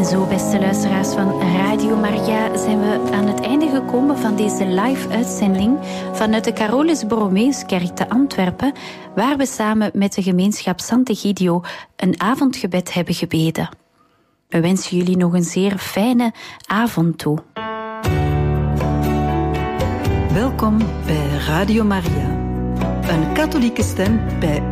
Zo, beste luisteraars van Radio Maria, zijn we aan het einde gekomen van deze live-uitzending vanuit de Carolus Borromeuskerk te Antwerpen, waar we samen met de gemeenschap Sant'Egidio een avondgebed hebben gebeden. We wensen jullie nog een zeer fijne avond toe. Welkom bij Radio Maria, een katholieke stem bij